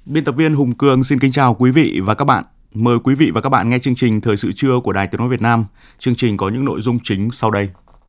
Biên tập viên Hùng Cường xin kính chào quý vị và các bạn. Mời quý vị và các bạn nghe chương trình Thời sự trưa của Đài Tiếng nói Việt Nam. Chương trình có những nội dung chính sau đây.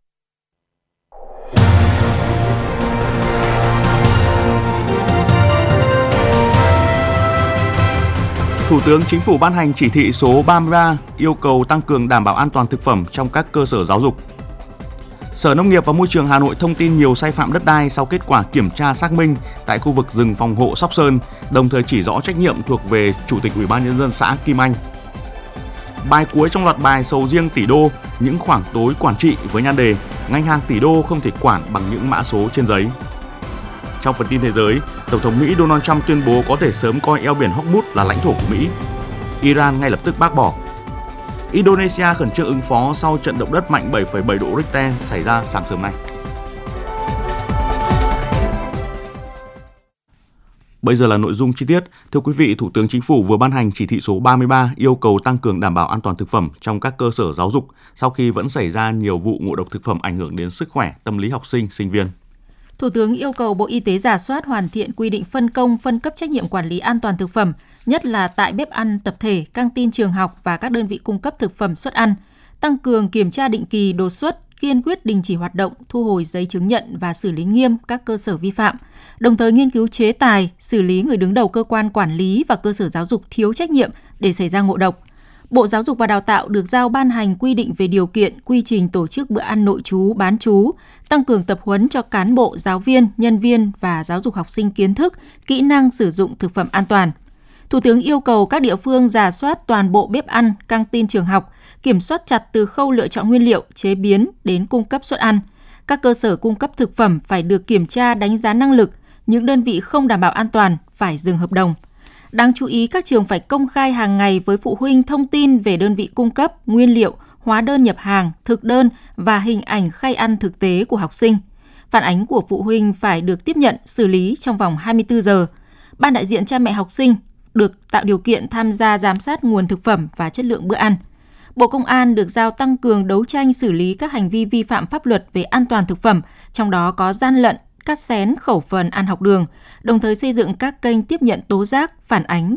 Thủ tướng Chính phủ ban hành chỉ thị số 33 yêu cầu tăng cường đảm bảo an toàn thực phẩm trong các cơ sở giáo dục. Sở Nông nghiệp và Môi trường Hà Nội thông tin nhiều sai phạm đất đai sau kết quả kiểm tra xác minh tại khu vực rừng phòng hộ Sóc Sơn, đồng thời chỉ rõ trách nhiệm thuộc về Chủ tịch Ủy ban Nhân dân xã Kim Anh. Bài cuối trong loạt bài sầu riêng tỷ đô, những khoảng tối quản trị với nhan đề ngành hàng tỷ đô không thể quản bằng những mã số trên giấy. Trong phần tin thế giới, Tổng thống Mỹ Donald Trump tuyên bố có thể sớm coi eo biển Hormuz là lãnh thổ của Mỹ. Iran ngay lập tức bác bỏ. Indonesia khẩn trương ứng phó sau trận động đất mạnh 7,7 độ Richter xảy ra sáng sớm nay. Bây giờ là nội dung chi tiết. Thưa quý vị, Thủ tướng Chính phủ vừa ban hành chỉ thị số 33 yêu cầu tăng cường đảm bảo an toàn thực phẩm trong các cơ sở giáo dục sau khi vẫn xảy ra nhiều vụ ngộ độc thực phẩm ảnh hưởng đến sức khỏe, tâm lý học sinh, sinh viên. Thủ tướng yêu cầu Bộ Y tế rà soát hoàn thiện quy định phân công, phân cấp trách nhiệm quản lý an toàn thực phẩm, nhất là tại bếp ăn tập thể, căng tin trường học và các đơn vị cung cấp thực phẩm suất ăn, tăng cường kiểm tra định kỳ đột xuất, kiên quyết đình chỉ hoạt động, thu hồi giấy chứng nhận và xử lý nghiêm các cơ sở vi phạm, đồng thời nghiên cứu chế tài, xử lý người đứng đầu cơ quan quản lý và cơ sở giáo dục thiếu trách nhiệm để xảy ra ngộ độc. Bộ Giáo dục và Đào tạo được giao ban hành quy định về điều kiện, quy trình tổ chức bữa ăn nội trú, bán trú, tăng cường tập huấn cho cán bộ, giáo viên, nhân viên và giáo dục học sinh kiến thức, kỹ năng sử dụng thực phẩm an toàn. Thủ tướng yêu cầu các địa phương rà soát toàn bộ bếp ăn, căng tin trường học, kiểm soát chặt từ khâu lựa chọn nguyên liệu, chế biến đến cung cấp suất ăn. Các cơ sở cung cấp thực phẩm phải được kiểm tra đánh giá năng lực, những đơn vị không đảm bảo an toàn phải dừng hợp đồng. Đáng chú ý, các trường phải công khai hàng ngày với phụ huynh thông tin về đơn vị cung cấp, nguyên liệu, hóa đơn nhập hàng, thực đơn và hình ảnh khay ăn thực tế của học sinh. Phản ánh của phụ huynh phải được tiếp nhận, xử lý trong vòng 24 giờ. Ban đại diện cha mẹ học sinh được tạo điều kiện tham gia giám sát nguồn thực phẩm và chất lượng bữa ăn. Bộ Công an được giao tăng cường đấu tranh xử lý các hành vi vi phạm pháp luật về an toàn thực phẩm, trong đó có gian lận, cắt xén khẩu phần ăn học đường, đồng thời xây dựng các kênh tiếp nhận tố giác, phản ánh